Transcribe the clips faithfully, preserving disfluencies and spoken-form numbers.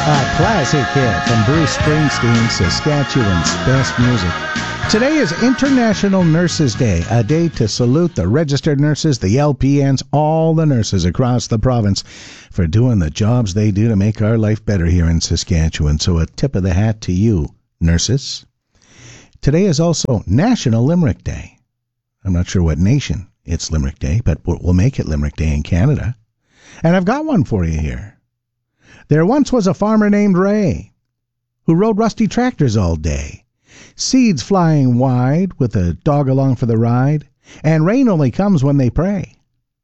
A classic hit from Bruce Springsteen, Saskatchewan's best music. Today is International Nurses Day, a day to salute the registered nurses, the L P Ns, all the nurses across the province for doing the jobs they do to make our life better here in Saskatchewan. So a tip of the hat to you, nurses. Today is also National Limerick Day. I'm not sure what nation it's Limerick Day, but we'll make it Limerick Day in Canada. And I've got one for you here. There once was a farmer named Ray who rode rusty tractors all day, seeds flying wide with a dog along for the ride, and rain only comes when they pray.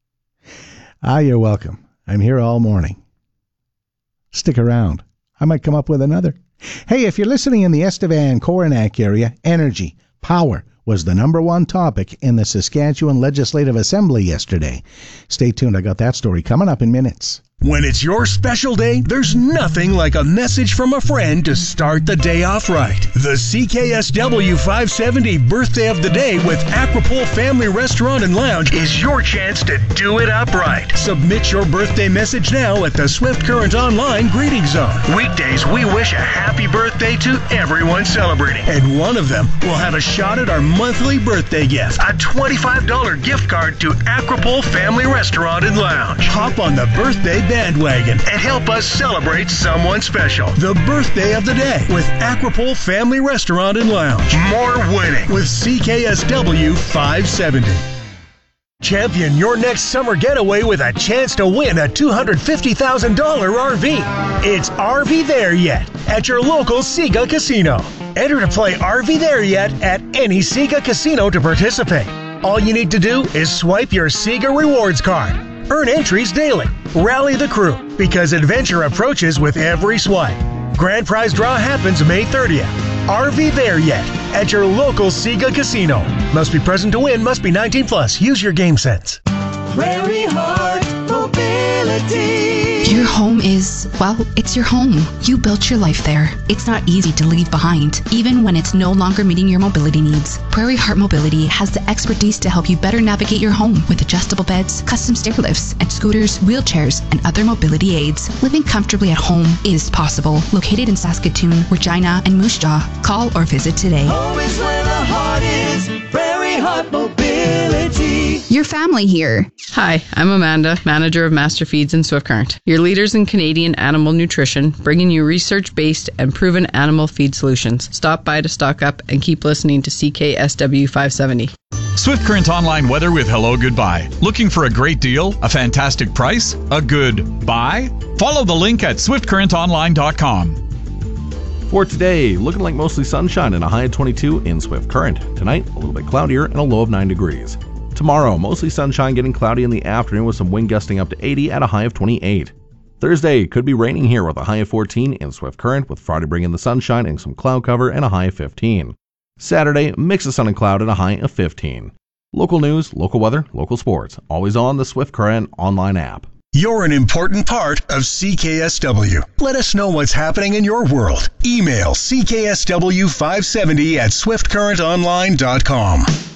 Ah, you're welcome. I'm here all morning. Stick around. I might come up with another. Hey, if you're listening in the Estevan-Coronach area, energy, power was the number one topic in the Saskatchewan Legislative Assembly yesterday. Stay tuned. I got that story coming up in minutes. When it's your special day, there's nothing like a message from a friend to start the day off right. The C K S W five seventy Birthday of the Day with Aquapole Family Restaurant and Lounge is your chance to do it up right. Submit your birthday message now at the Swift Current Online Greeting Zone. Weekdays, we wish a happy birthday to everyone celebrating. And one of them will have a shot at our monthly birthday gift, a twenty-five dollars gift card to Aquapole Family Restaurant and Lounge. Hop on the birthday bandwagon and help us celebrate someone special. The Birthday of the Day with Aquapole Family Restaurant and Lounge. More winning with C K S W five seventy. Champion your next summer getaway with a chance to win a two hundred fifty thousand dollars R V. It's R V There Yet at your local Sega Casino. Enter to play R V There Yet at any Sega Casino to participate. All you need to do is swipe your Sega Rewards card. Earn entries daily. Rally the crew, because adventure approaches with every swipe. Grand prize draw happens May thirtieth. R V There Yet at your local Sega Casino. Must be present to win, must be nineteen plus. Use your game sense. Prairie Heart Mobility. Your home is, well, it's your home. You built your life there. It's not easy to leave behind, even when it's no longer meeting your mobility needs. Prairie Heart Mobility has the expertise to help you better navigate your home with adjustable beds, custom stair lifts, and scooters, wheelchairs, and other mobility aids. Living comfortably at home is possible. Located in Saskatoon, Regina, and Moose Jaw. Call or visit today. Home is where the heart is. Prairie Heart Mobility. Your family here. Hi, I'm Amanda, manager of Master Feeds in Swift Current. Your leaders in Canadian animal nutrition, bringing you research-based and proven animal feed solutions. Stop by to stock up and keep listening to C K S W five seventy. Swift Current Online weather with Hello Goodbye. Looking for a great deal? A fantastic price? A good buy? Follow the link at swift current online dot com. For today, looking like mostly sunshine and a high of twenty-two in Swift Current. Tonight, a little bit cloudier and a low of nine degrees. Tomorrow, mostly sunshine, getting cloudy in the afternoon with some wind gusting up to eighty at a high of twenty-eight. Thursday, could be raining here with a high of fourteen in Swift Current, with Friday bringing the sunshine and some cloud cover and a high of fifteen. Saturday, mix of sun and cloud and a high of fifteen. Local news, local weather, local sports. Always on the Swift Current online app. You're an important part of C K S W. Let us know what's happening in your world. Email C K S W five seventy at swift current online dot com.